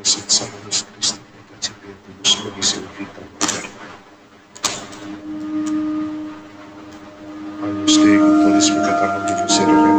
Sa Jesús Cristo, Sirviente, Dios lo dice ahorita, Padre. Ay, Dios te digo, todo es pecado, Dios,